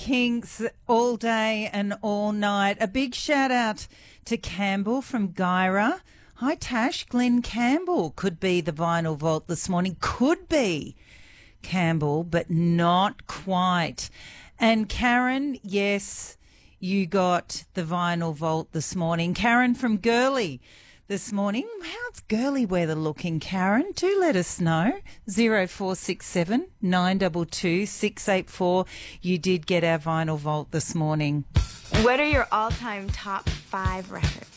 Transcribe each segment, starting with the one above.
Kinks all day and all night. A big shout out to Campbell from Guyra. Hi, Tash. Glenn Campbell could be the Vinyl Vault this morning. Could be Campbell, but not quite. And Karen, yes, you got the Vinyl Vault this morning. Karen from Gurley this morning. How's Gurley weather looking, Karen? Do let us know. 0467 922 684. You did get our Vinyl Vault this morning. What are your all-time top 5 records?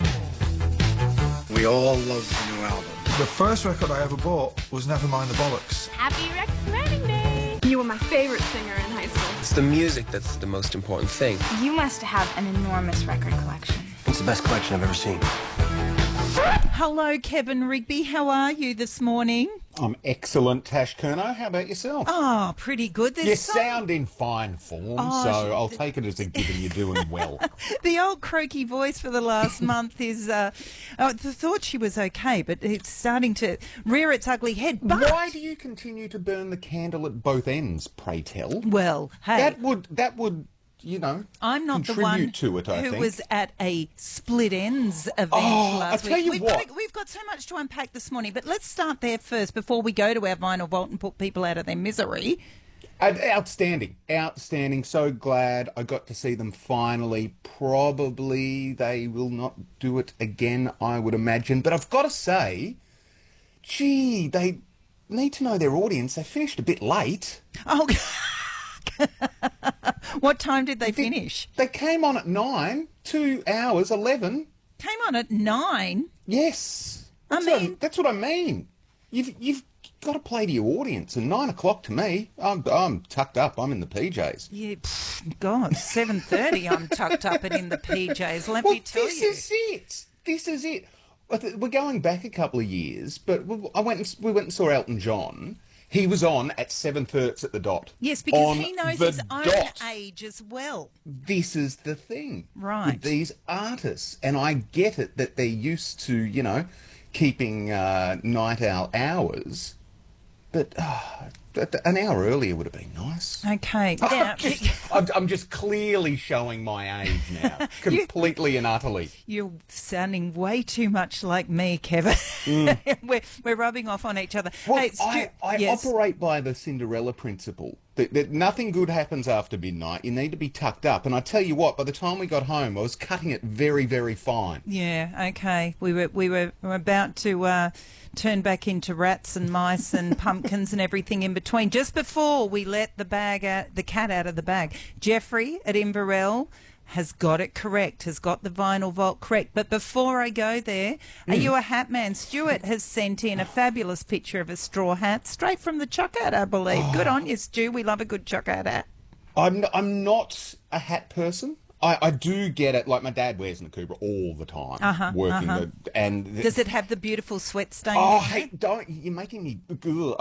We all love the new album. The first record I ever bought was Nevermind the Bollocks. Happy Record Wedding Day! You were my favorite singer in high school. It's the music that's the most important thing. You must have an enormous record collection. It's the best collection I've ever seen. Hello, Kevin Rigby. How are you this morning? I'm excellent, Tash Kerno. How about yourself? Oh, pretty good. You sound in fine form, so I'll take it as a given you're doing well. The old croaky voice for the last month is... I thought she was okay, but it's starting to rear its ugly head. But... Why do you continue to burn the candle at both ends, pray tell? Well, hey... That would you know, I'm not the contribute one to it, I who think. was at a Split Ends event last week. I tell you what. We've got so much to unpack this morning, but let's start there first before we go to our Vinyl Vault and put people out of their misery. Outstanding. So glad I got to see them finally. Probably they will not do it again, I would imagine. But I've got to say, gee, they need to know their audience. They finished a bit late. Oh, what time did they finish? They came on at 9, 2 hours, 11. Came on at 9? Yes. That's what I mean. You've got to play to your audience, and 9 o'clock to me, I'm tucked up. I'm in the PJs. Yeah, God, 7:30. I'm tucked up and in the PJs. Let me tell you. This is it. We're going back a couple of years, but we went and saw Elton John. He was on at 7:30 at the dot. Yes, because he knows his own age as well. This is the thing. Right. With these artists. And I get it that they're used to, you know, keeping night owl hours. But an hour earlier would have been nice. Okay. Now, I'm just clearly showing my age now. Completely and utterly. You're sounding way too much like me, Kevin. We're rubbing off on each other. Well, hey, I operate by the Cinderella principle. That nothing good happens after midnight. You need to be tucked up. And I tell you what, by the time we got home, I was cutting it very, very fine. Yeah, okay. We were about to turn back into rats and mice and pumpkins and everything in between. Just before we let the cat out of the bag, Jeffrey at Inverell has got it correct, has got the Vinyl Vault correct. But before I go there, are you a hat man? Stuart has sent in a fabulous picture of a straw hat, straight from the Chuck Hat, I believe. Good on you, Stu. We love a good Chuck hat. I'm not a hat person. I do get it. Like my dad wears an Akubra all the time, working. And does it have the beautiful sweat stain? Oh, hey, don't! You're making me. Ugh.